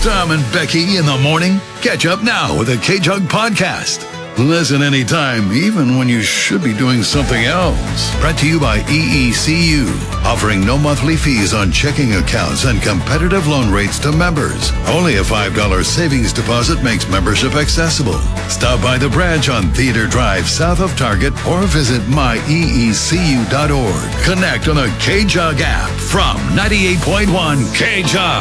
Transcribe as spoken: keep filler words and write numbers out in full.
Tom and Becky in the morning? Catch up now with the K-Jug Podcast. Listen anytime, even when you should be doing something else. Brought to you by E E C U, offering no monthly fees on checking accounts and competitive loan rates to members. Only a five dollars savings deposit makes membership accessible. Stop by the branch on Theater Drive south of Target or visit my e e c u dot org. Connect on the K-Jug app from ninety-eight point one K-Jug.